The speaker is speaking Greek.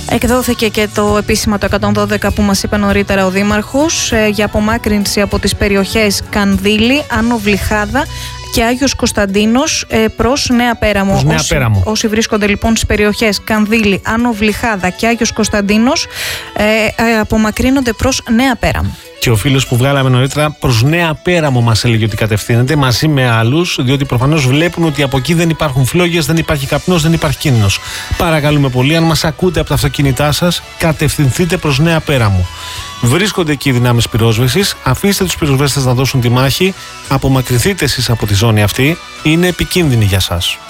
Εκδόθηκε και το επίσημα το 112 που μας είπε νωρίτερα ο Δήμαρχος για απομάκρυνση από τις περιοχές Κανδύλη, Άνω Βλυχάδα και Άγιος Κωνσταντίνος προς Νέα Πέραμο. Όσοι βρίσκονται λοιπόν στις περιοχές Κανδύλη, Άνω Βλυχάδα και Άγιος Κωνσταντίνος απομακρύνονται προς Νέα Πέραμο. Και ο φίλος που βγάλαμε νωρίτερα προς Νέα Πέραμο μας έλεγε ότι κατευθύνεται μαζί με άλλους, διότι προφανώς βλέπουν ότι από εκεί δεν υπάρχουν φλόγες, δεν υπάρχει καπνός, δεν υπάρχει κίνδυνος. Παρακαλούμε πολύ, αν μας ακούτε από τα αυτοκίνητά σας, κατευθυνθείτε προς Νέα Πέραμο. Βρίσκονται εκεί οι δυνάμεις πυρόσβεσης, αφήστε τους πυροσβέστες να δώσουν τη μάχη, απομακρυνθείτε εσείς από τη ζώνη αυτή, είναι επικίνδυνη για σας.